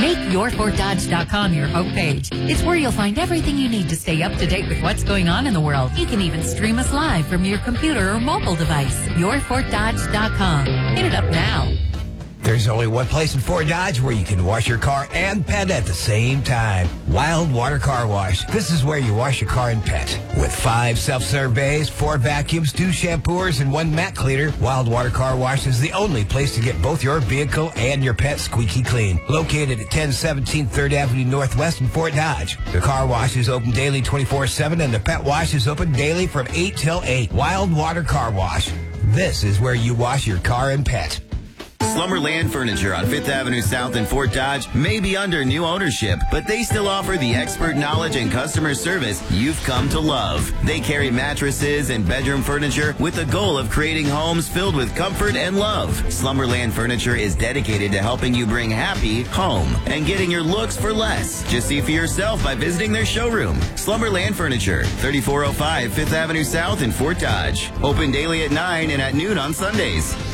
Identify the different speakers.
Speaker 1: Make YourFortDodge.com your homepage. It's where you'll find everything you need to stay up to date with what's going on in the world. You can even stream us live from your computer or mobile device. YourFortDodge.com. Hit it up now.
Speaker 2: There's only one place in Fort Dodge where you can wash your car and pet at the same time. Wild Water Car Wash. This is where you wash your car and pet. With 5 self-serve bays, 4 vacuums, 2 shampooers, and 1 mat cleaner, Wild Water Car Wash is the only place to get both your vehicle and your pet squeaky clean. Located at 1017 3rd Avenue Northwest in Fort Dodge. The car wash is open daily 24/7, and the pet wash is open daily from 8 till 8. Wild Water Car Wash. This is where you wash your car and pet.
Speaker 3: Slumberland Furniture on 5th Avenue South in Fort Dodge may be under new ownership, but they still offer the expert knowledge and customer service you've come to love. They carry mattresses and bedroom furniture with the goal of creating homes filled with comfort and love. Slumberland Furniture is dedicated to helping you bring happy home and getting your looks for less. Just see for yourself by visiting their showroom. Slumberland Furniture, 3405 5th Avenue South in Fort Dodge. Open daily at 9 and at noon on Sundays.